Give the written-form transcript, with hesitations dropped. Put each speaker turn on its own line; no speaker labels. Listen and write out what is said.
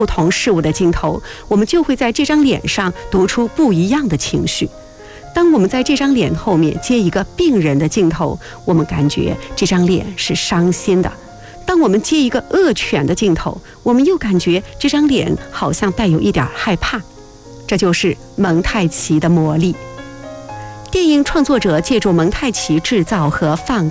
不同事物的镜头，我们就会在这张脸上读出不一样的情绪。当我们在这张脸后面接一个病人的镜头，我们感觉这张脸是伤心的；当我们接一个恶犬的镜头，我们又感觉这张脸好像带有一点害怕。这就是蒙太奇的魔力。电影创作者借助蒙太奇制造和放